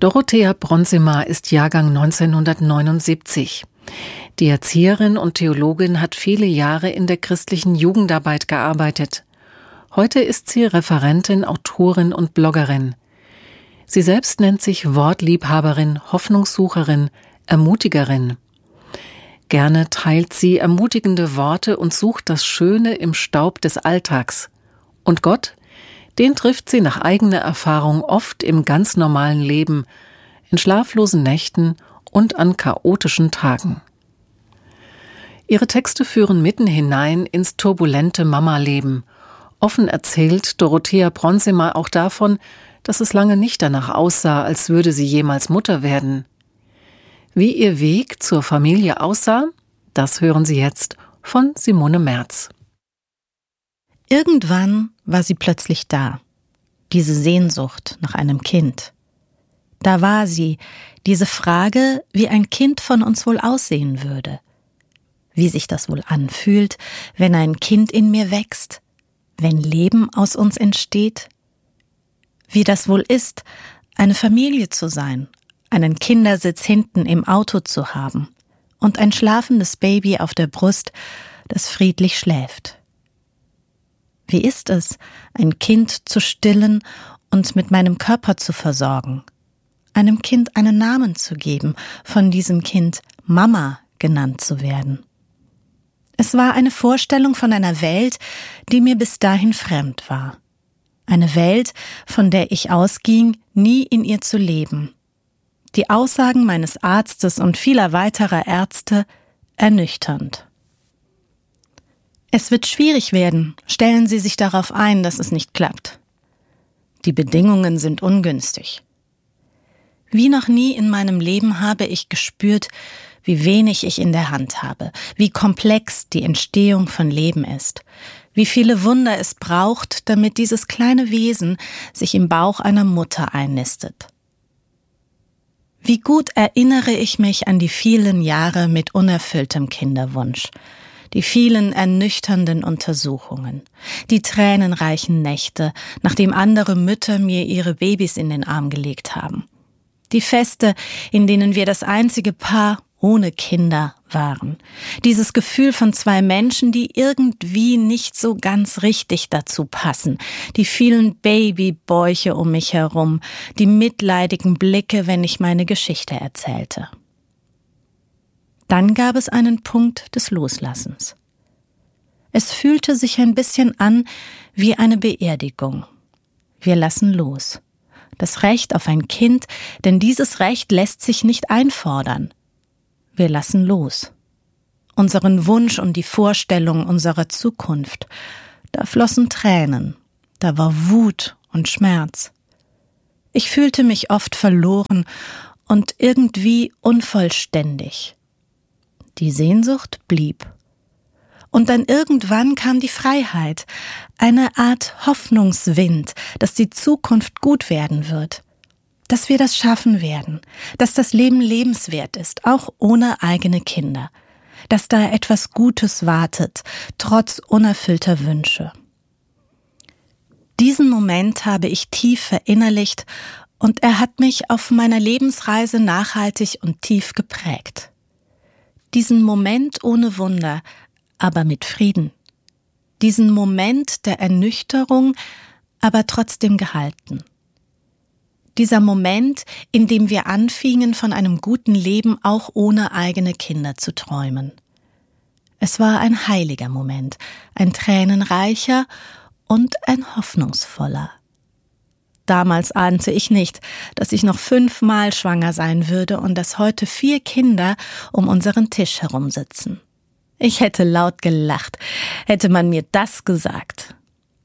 Dorothea Bronsemer ist Jahrgang 1979. Die Erzieherin und Theologin hat viele Jahre in der christlichen Jugendarbeit gearbeitet. Heute ist sie Referentin, Autorin und Bloggerin. Sie selbst nennt sich Wortliebhaberin, Hoffnungssucherin, Ermutigerin. Gerne teilt sie ermutigende Worte und sucht das Schöne im Staub des Alltags. Und Gott, den trifft sie nach eigener Erfahrung oft im ganz normalen Leben, in schlaflosen Nächten und an chaotischen Tagen. Ihre Texte führen mitten hinein ins turbulente Mama-Leben. Offen erzählt Dorothea Bronsemer auch davon, dass es lange nicht danach aussah, als würde sie jemals Mutter werden. Wie ihr Weg zur Familie aussah, das hören Sie jetzt von Simone Merz. Irgendwann war sie plötzlich da, diese Sehnsucht nach einem Kind. Da war sie, diese Frage, wie ein Kind von uns wohl aussehen würde. Wie sich das wohl anfühlt, wenn ein Kind in mir wächst, wenn Leben aus uns entsteht. Wie das wohl ist, eine Familie zu sein, einen Kindersitz hinten im Auto zu haben und ein schlafendes Baby auf der Brust, das friedlich schläft. Wie ist es, ein Kind zu stillen und mit meinem Körper zu versorgen, einem Kind einen Namen zu geben, von diesem Kind Mama genannt zu werden? Es war eine Vorstellung von einer Welt, die mir bis dahin fremd war. Eine Welt, von der ich ausging, nie in ihr zu leben. Die Aussagen meines Arztes und vieler weiterer Ärzte ernüchternd. Es wird schwierig werden, stellen Sie sich darauf ein, dass es nicht klappt. Die Bedingungen sind ungünstig. Wie noch nie in meinem Leben habe ich gespürt, wie wenig ich in der Hand habe, wie komplex die Entstehung von Leben ist, wie viele Wunder es braucht, damit dieses kleine Wesen sich im Bauch einer Mutter einnistet. Wie gut erinnere ich mich an die vielen Jahre mit unerfülltem Kinderwunsch, die vielen ernüchternden Untersuchungen, die tränenreichen Nächte, nachdem andere Mütter mir ihre Babys in den Arm gelegt haben, die Feste, in denen wir das einzige Paar ohne Kinder waren. Dieses Gefühl von zwei Menschen, die irgendwie nicht so ganz richtig dazu passen. Die vielen Babybäuche um mich herum, die mitleidigen Blicke, wenn ich meine Geschichte erzählte. Dann gab es einen Punkt des Loslassens. Es fühlte sich ein bisschen an wie eine Beerdigung. Wir lassen los. Das Recht auf ein Kind, denn dieses Recht lässt sich nicht einfordern. Wir lassen los. Unseren Wunsch und die Vorstellung unserer Zukunft. Da flossen Tränen. Da war Wut und Schmerz. Ich fühlte mich oft verloren und irgendwie unvollständig. Die Sehnsucht blieb. Und dann irgendwann kam die Freiheit, eine Art Hoffnungswind, dass die Zukunft gut werden wird. Dass wir das schaffen werden, dass das Leben lebenswert ist, auch ohne eigene Kinder, dass da etwas Gutes wartet, trotz unerfüllter Wünsche. Diesen Moment habe ich tief verinnerlicht und er hat mich auf meiner Lebensreise nachhaltig und tief geprägt. Diesen Moment ohne Wunder, aber mit Frieden. Diesen Moment der Ernüchterung, aber trotzdem gehalten. Dieser Moment, in dem wir anfingen, von einem guten Leben auch ohne eigene Kinder zu träumen. Es war ein heiliger Moment, ein tränenreicher und ein hoffnungsvoller. Damals ahnte ich nicht, dass ich noch 5-mal schwanger sein würde und dass heute 4 Kinder um unseren Tisch herum sitzen. Ich hätte laut gelacht, hätte man mir das gesagt.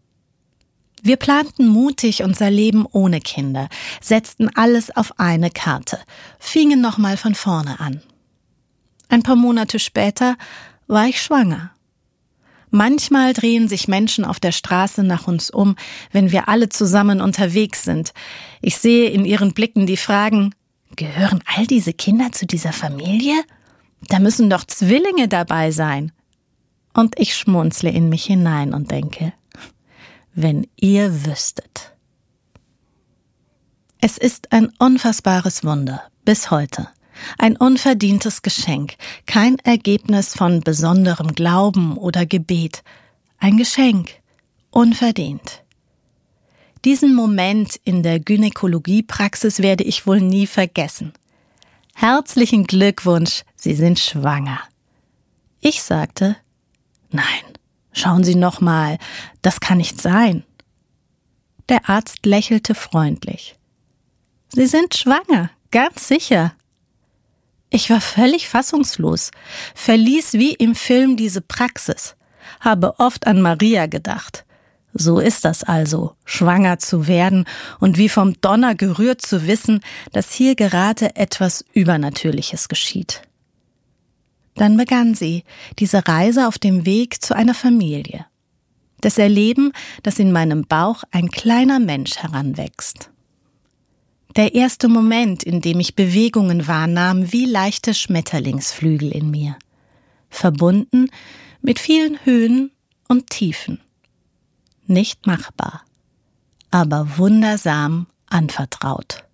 Wir planten mutig unser Leben ohne Kinder, setzten alles auf eine Karte, fingen nochmal von vorne an. Ein paar Monate später war ich schwanger. Manchmal drehen sich Menschen auf der Straße nach uns um, wenn wir alle zusammen unterwegs sind. Ich sehe in ihren Blicken die Fragen: Gehören all diese Kinder zu dieser Familie? Da müssen doch Zwillinge dabei sein. Und ich schmunzle in mich hinein und denke: Wenn ihr wüsstet. Es ist ein unfassbares Wunder, bis heute. Ein unverdientes Geschenk, kein Ergebnis von besonderem Glauben oder Gebet. Ein Geschenk, unverdient. Diesen Moment in der Gynäkologiepraxis werde ich wohl nie vergessen. Herzlichen Glückwunsch, Sie sind schwanger. Ich sagte, nein, schauen Sie noch mal, das kann nicht sein. Der Arzt lächelte freundlich. Sie sind schwanger, ganz sicher. Ich war völlig fassungslos, verließ wie im Film diese Praxis, habe oft an Maria gedacht. So ist das also, schwanger zu werden und wie vom Donner gerührt zu wissen, dass hier gerade etwas Übernatürliches geschieht. Dann begann sie, diese Reise auf dem Weg zu einer Familie. Das Erleben, dass in meinem Bauch ein kleiner Mensch heranwächst. Der erste Moment, in dem ich Bewegungen wahrnahm wie leichte Schmetterlingsflügel in mir. Verbunden mit vielen Höhen und Tiefen. Nicht machbar, aber wundersam anvertraut.